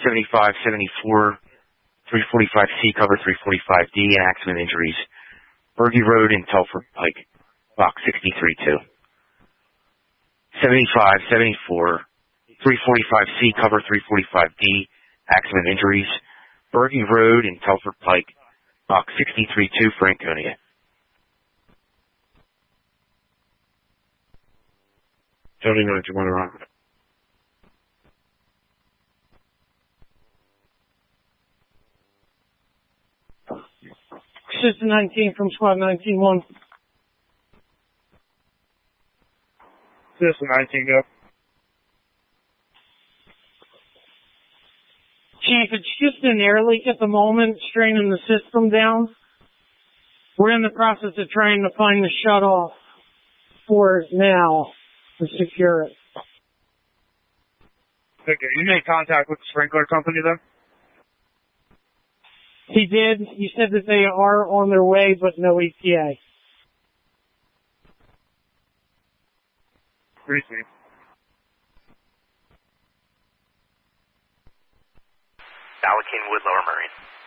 75, 74, 345C, cover 345D, and accident injuries. Berge Road in Telford Pike, box 63-2. 75, 74, 345C, cover 345D, accident injuries. Berge Road in Telford Pike, box 63-2, Franconia. Jody 91 around. System 19 from squad 19-1. System 19, go. Chief, it's just an air leak at the moment, straining the system down. We're in the process of trying to find the shutoff for it now to secure it. Okay, you made contact with the sprinkler company then? He did. He said that they are on their way, but no ETA. Receive. Alakin Wood, Lower Marine.